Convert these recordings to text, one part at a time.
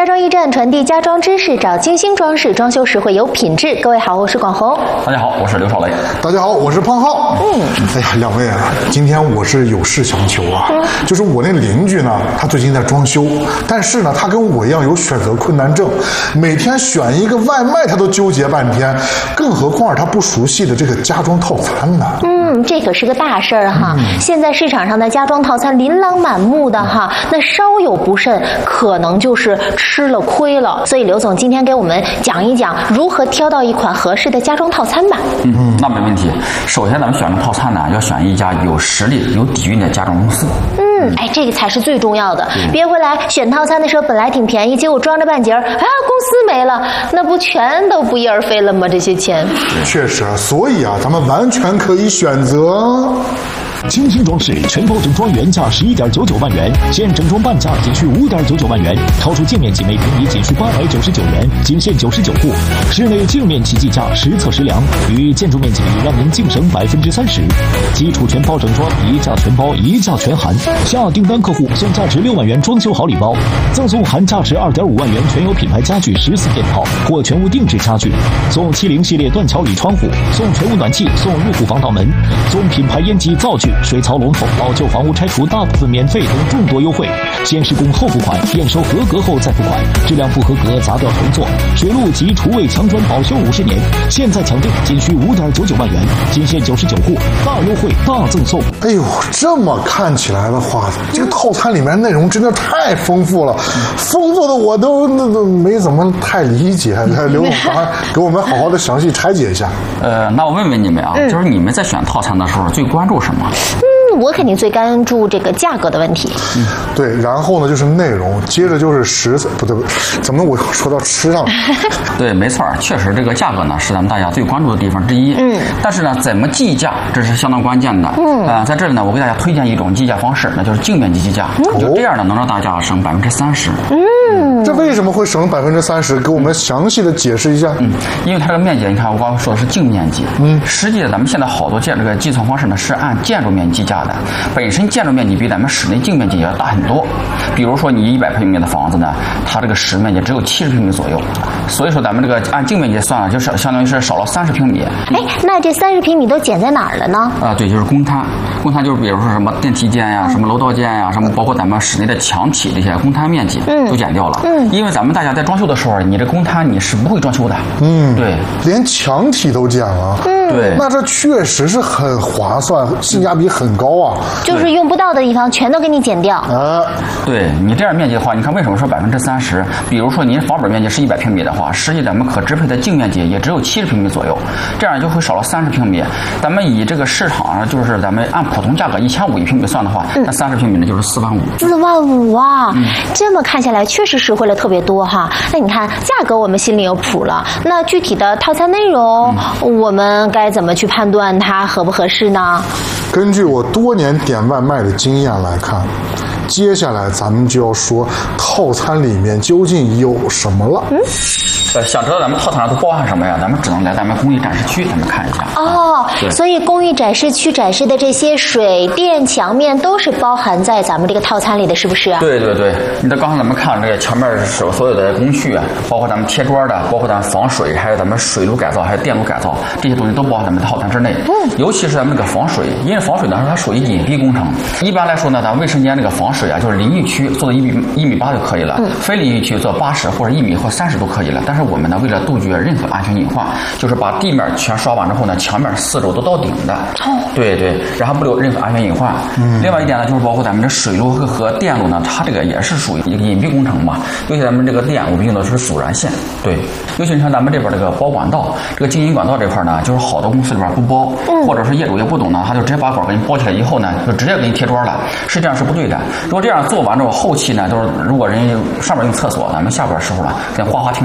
家装驿站传递家装知识，找精心装饰，装修实惠有品质。各位好，我是广红。 大家好，我是刘少雷。 大家好，我是胖浩。哎呀，两位啊，今天我是有事相求啊，就是我那邻居呢，他最近在装修，但是呢，他跟我一样有选择困难症，每天选一个外卖他都纠结半天，更何况他不熟悉的这个家装套餐呢？ 这可是个大事儿哈。现在市场上的家装套餐琳琅满目的哈，那稍有不慎，可能就是吃了亏了。所以刘总今天给我们讲一讲如何挑到一款合适的家装套餐吧。 那没问题。首先咱们选个套餐呢，要选一家有实力、有底蕴的家装公司。 这个才是最重要的。别回来选套餐的时候本来挺便宜，结果装着半截儿，公司没了，那不全都不翼而飞了吗？这些钱。 确实，所以啊，咱们完全可以选择。 精心装饰全包整装原价11.99万元，现整装半价仅需5.99万元，超出净面积每平米仅需899元，仅限99户。室内净面积计价实测实量，与建筑面积比让您净省30%。基础全包整装一价全包，一价全含。下订单客户送价值6万元装修好礼包，赠送含价值2.5万元全有品牌家具14件套或全屋定制家具，送70系列断桥铝窗户，送全屋暖气，送入户防盗门，送品牌烟机灶具、水槽龙头，老旧房屋拆除大部分免费等众多优惠。先施工后付款，验收合格后再付款，质量不合格砸掉重做。水路及厨卫墙砖保修50年，现在抢订仅需5.99万元，仅限99户，大优惠大赠送。 哎呦，这么看起来的话，这个套餐里面内容真的太丰富了，丰富的我都没怎么太理解。刘总给我们好好的详细拆解一下。 那我问问你们啊，就是你们在选套餐的时候最关注什么？ 我肯定最关注这个价格的问题。 对，然后呢就是内容，接着就是不对，怎么我说到吃上了？ 对，没错，确实这个价格呢是咱们大家最关注的地方之一。但是呢，怎么计价这是相当关键的。在这里呢，我给大家推荐一种计价方式，那就是净面积计价。就这样呢，能让大家省30%。 这为什么会省30%？给我们详细的解释一下。 因为它这个面积，你看我刚刚说的是净面积。实际咱们现在好多这个计算方式呢是按建筑面积计价的。本身建筑面积比咱们室内净面积要大很多。比如说你100平米的房子呢，它这个实面积只有70平米左右。所以说咱们这个按净面积算了，就是相当于是少了30平米。 那这30平米都减在哪儿了呢？ 对，就是公摊。公摊就是比如说什么电梯间呀、什么楼道间呀、什么包括咱们室内的墙体这些公摊面积都减掉了。因为咱们大家在装修的时候，你这公摊你是不会装修的。对， 连墙体都减了。 对， 那这确实是很划算，性价比很高啊。 就是用不到的地方全都给你减掉。 对，你这样面积的话，你看为什么说30%？比如说您房本面积是100平米的话，实际咱们可支配的净面积也只有70平米左右，这样就会少了30平米。咱们以这个市场上就是咱们按普通价格1500一平米算的话，那30平米呢就是4万5。 4万5啊！这么看下来确实实惠了特别多哈。那你看价格我们心里有谱了，那具体的套餐内容，我们该怎么去判断它合不合适呢？ 根据我多年点外卖的经验来看，接下来咱们就要说套餐里面究竟有什么了。 想知道咱们套餐上都包含什么呀？咱们只能来咱们工艺展示区，咱们看一下。 所以工艺展示区展示的这些水电墙面都是包含在咱们这个套餐里的，是不是？ 对。你看刚才咱们看这个墙面所有的工序啊，包括咱们贴砖的，包括咱们防水，还有咱们水路改造，还有电路改造，这些东西都包含咱们的套餐之内。尤其是咱们这个防水，因为防水呢它属于隐蔽工程。一般来说呢，咱卫生间这个防水啊，就是淋浴区做到1.8米就可以了，非淋浴区做80或者1米或30都可以了。但是我们呢，为了杜绝任何安全隐患，就是把地面全刷完之后呢，墙面4周都到顶的。对，然后不留任何安全隐患。另外一点呢，就是包括咱们这水路和电路呢，它这个也是属于一个隐蔽工程嘛。尤其咱们这个电，我们用的是阻燃线。对，尤其像咱们这边这个包管道，这个经营管道这块呢，就是好多公司里边不包，或者是业主也不懂呢，他就直接把管给你包起来以后呢，就直接给你贴砖了。实际上是不对的。如果这样做完之后，后期呢，都是如果人上面用厕所，咱们下边时候呢，跟哗哗听声音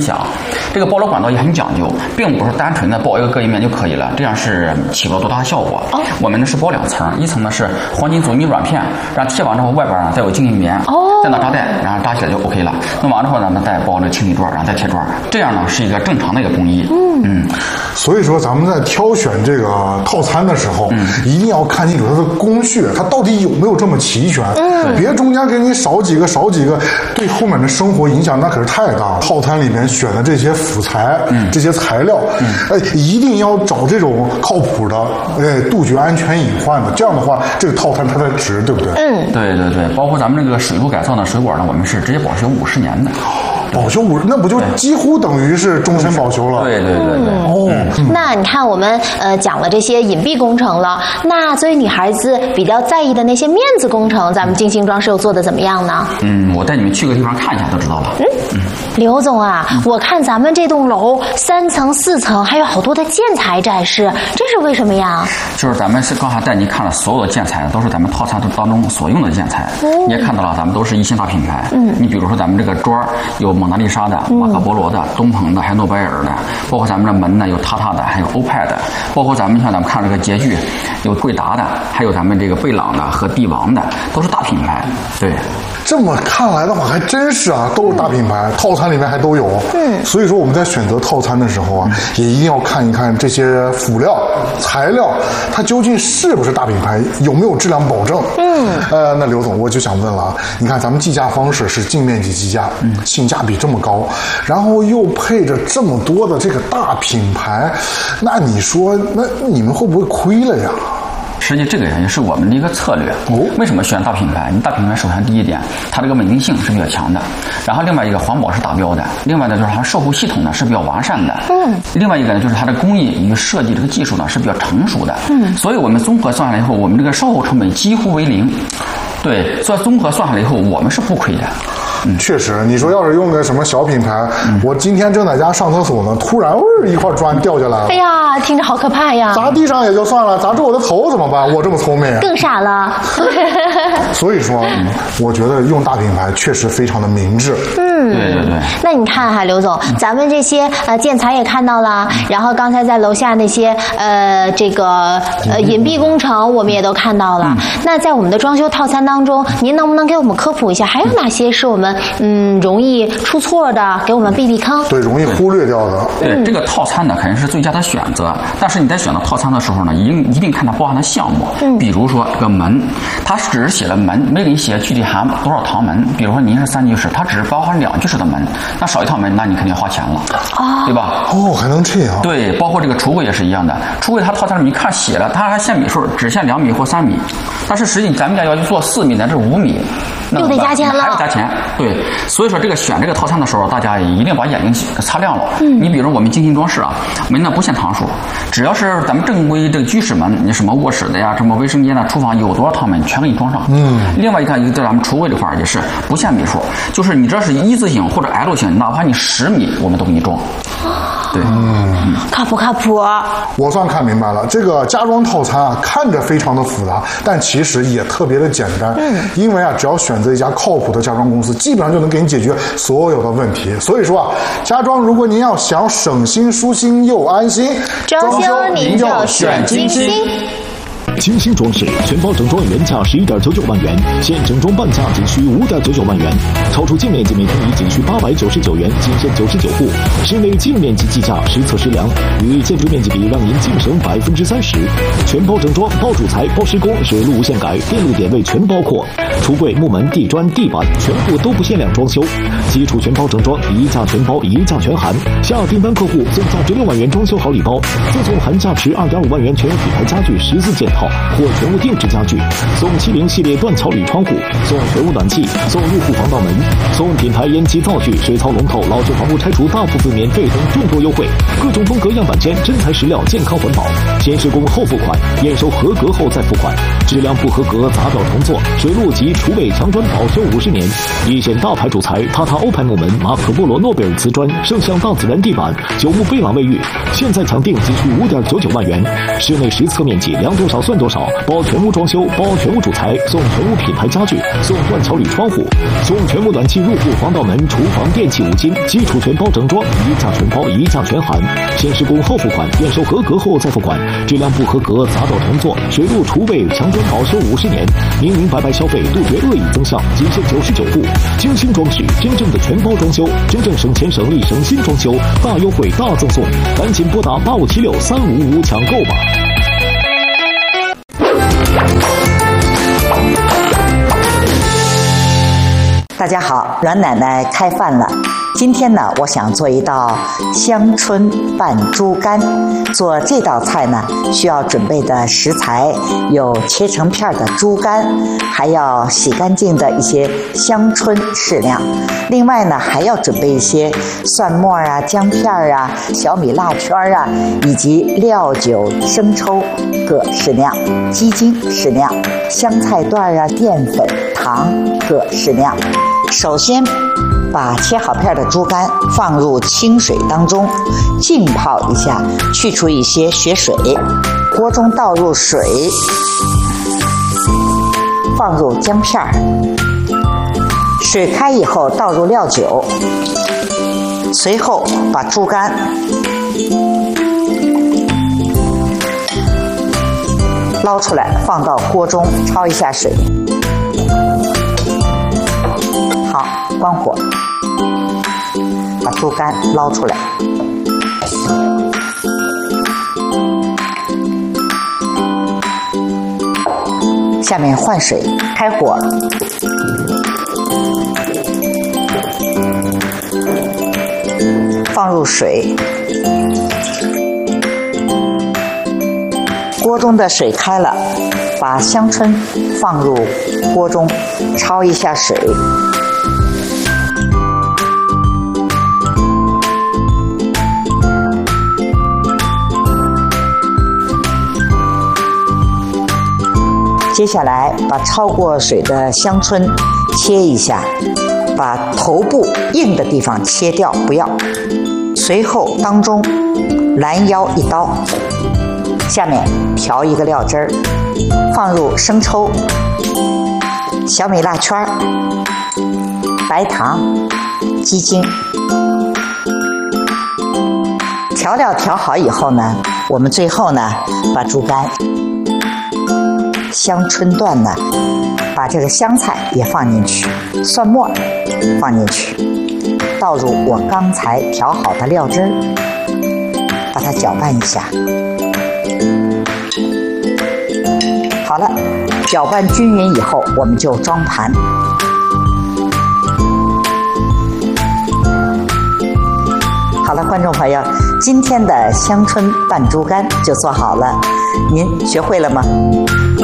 响。这个包罗管道也很讲究，并不是单纯的包一个隔音棉就可以了，这样是起不了多大的效果。我们呢是包2层，一层呢是黄金阻尼软片，然后贴完之后外边呢再有静音棉，再拿扎带，然后扎起来就 OK 了。弄完之后呢，再包这清理砖，然后再贴砖，这样呢是一个正常的一个工艺。 所以说咱们在挑选这个套餐的时候，一定要看清楚它的工序，它到底有没有这么齐全。别中间给你少几个，对后面的生活影响那可是太大了。套餐里面选的这些辅材，这些材料，一定要找这种靠谱的，杜绝安全隐患的。这样的话，这个套餐它才值，对不对？ 对，包括咱们这个水路改造的水管呢，我们是直接保修50年的。 保修那不就几乎等于是终身保修了？ 对。 那你看我们讲了这些隐蔽工程了，那作为女孩子比较在意的那些面子工程，咱们金星装饰又做的怎么样呢？ 我带你们去个地方看一下就知道了。 刘总啊，我看咱们这栋楼3层4层还有好多的建材展示，这是为什么呀？ 就是咱们是刚才带您看了所有的建材，都是咱们套餐当中所用的建材。你也看到了，咱们都是一线大品牌。你比如说咱们这个砖有蒙娜丽莎的、马可波罗的、东鹏的，还有诺贝尔的，包括咱们的门呢有塔塔的，还有欧派的，包括咱们像咱们看这个洁具有贵达的，还有咱们这个贝朗的和帝王的，都是大品牌。对。 这么看来的话，还真是啊，都是大品牌，套餐里面还都有。所以说我们在选择套餐的时候啊，也一定要看一看这些辅料、材料，它究竟是不是大品牌，有没有质量保证。那刘总，我就想问了啊，你看咱们计价方式是净面积计价，性价比这么高，然后又配着这么多的这个大品牌，那你说，那你们会不会亏了呀？ 实际这个也是我们的一个策略。为什么选大品牌？你大品牌首先第一点，它这个稳定性是比较强的，然后另外一个环保是达标的，另外呢就是它售后系统呢是比较完善的。另外一个呢就是它的工艺与设计这个技术呢是比较成熟的。所以我们综合算下来以后，我们这个售后成本几乎为0。对，所以综合算下来以后，我们是不亏的。 确实，你说要是用个什么小品牌，我今天正在家上厕所呢，突然一块砖掉下来了， 哎呀，听着好可怕呀！ 砸地上也就算了，砸住我的头怎么办？我这么聪明， 更傻了。 所以说，我觉得用大品牌确实非常的明智。 对。 那你看哈，刘总，咱们这些建材也看到了，然后刚才在楼下那些这个隐蔽工程我们也都看到了。那在我们的装修套餐当中，您能不能给我们科普一下，还有哪些是我们容易出错的，给我们避避坑？ 对，容易忽略掉的。 对，这个套餐呢肯定是最佳的选择，但是你在选择套餐的时候呢，一定看它包含的项目。比如说这个门，它只是写了门，没给你写具体含多少堂门。比如说您是3居室，它只是包含2居室的门，那少一套门，那你肯定要花钱了，对吧？ 还能这样？ 对，包括这个橱柜也是一样的，橱柜它套餐里面看写了，它还限米数，只限2米或3米，但是实际咱们家要去做4米乃至5米， 又得加钱了， 还要加钱。对，所以说这个选这个套餐的时候，大家一定把眼睛擦亮了。你比如我们精心装饰啊，门呢不限堂数，只要是咱们正规这个居室门，你什么卧室的呀，什么卫生间的、厨房有多少套门，全给你装上。另外一看，在咱们橱柜这块也是不限米数，就是你只要是一字形或者 L 型，哪怕你10米，我们都给你装。对， 靠谱靠谱。 我算看明白了，这个家装套餐啊，看着非常的复杂，但其实也特别的简单。因为啊，只要选择一家靠谱的家装公司，基本上就能给你解决所有的问题。所以说啊，家装如果您要想省心、舒心又安心， 装修您就选金星。 金星装饰全包整装原价11.99万元，现整装半价仅需5.99万元，超出净面积每平米仅需899元，仅限99户。室内净面积计价实测实量，与建筑面积比让您净省30%。全包整装，包主材、包施工，水路无限改，电路点位全包括。橱柜、木门、地砖、地板全部都不限量装修。基础全包整装，一价全包，一价全含。下订单客户送价值6万元装修好礼包，附送含价值2.5万元全有品牌家具14件套或全屋定制家具，送70系列断桥铝窗户，送全屋暖气，送入户防盗门，送品牌烟机灶具、水槽龙头、老旧房屋拆除大部分免费等众多优惠。各种风格样板间，真材实料，健康环保。先施工后付款，验收合格后再付款。质量不合格砸掉重做。水路及厨卫墙砖保修50年。一线大牌主材，塔塔欧派木门、马可波罗诺贝尔瓷砖、圣象大自然地板、9木贝朗卫浴，现在抢定仅需5.99万元。室内实测面积量多少算算多少？包全屋装修，包全屋主材，送全屋品牌家具，送万桥铝窗户，送全屋暖气入户防盗门、厨房电器5金，基础全包整装，一价全包，一价全含。先施工后付款，验收合格后再付款。质量不合格，砸倒重做，水路储备强装保修50年。明明白白消费，杜绝恶意增项，仅限99户。精心装饰，真正的全包装修，真正省钱省力省心装修，大优惠大赠送，赶紧拨打85763555抢购吧。 大家好，阮奶奶开饭了。今天呢，我想做一道香椿拌猪肝。做这道菜呢，需要准备的食材有切成片的猪肝，还要洗干净的一些香椿适量。另外呢，还要准备一些蒜末啊、姜片啊、小米辣圈啊，以及料酒、生抽各适量，鸡精适量，香菜段啊、淀粉、糖各适量。首先把切好片的猪肝放入清水当中浸泡一下，去除一些血水。锅中倒入水，放入姜片，水开以后倒入料酒，随后把猪肝捞出来，放到锅中焯一下水。好，关火，把猪肝捞出来。下面换水，开火，放入水。锅中的水开了，把香椿放入锅中，焯一下水。接下来把焯过水的香椿切一下，把头部硬的地方切掉，不要。随后当中拦腰一刀。下面调一个料汁儿，放入生抽、小米辣圈、白糖、鸡精。调料调好以后呢，我们最后呢把猪肝、香椿段呢，把这个香菜也放进去，蒜末放进去，倒入我刚才调好的料汁儿，把它搅拌一下。好了，搅拌均匀以后，我们就装盘。好了，观众朋友，今天的香椿拌猪肝就做好了，您学会了吗？